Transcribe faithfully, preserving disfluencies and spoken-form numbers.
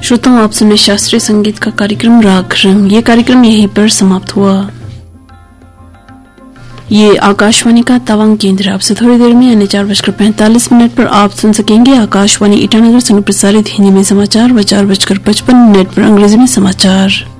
श्रोताओं, आप सुने शास्त्रीय संगीत का कार्यक्रम राग रंग। ये कार्यक्रम यहीं पर समाप्त हुआ। ये आकाशवाणी का तवांग केंद्र। आपसे थोड़ी देर में यानी चार बजकर पैंतालीस मिनट पर आप सुन सकेंगे आकाशवाणी ईटानगर से प्रसारित हिंदी में समाचार व चार बजकर पचपन मिनट पर अंग्रेजी में समाचार।